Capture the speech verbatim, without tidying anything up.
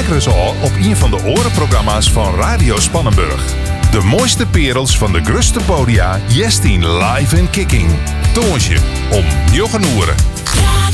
lekker eens al op een van de orenprogramma's van Radio Spannenburg. De mooiste perels van de gruste podia, jestien live en kicking. Toonsje om njogen oeren.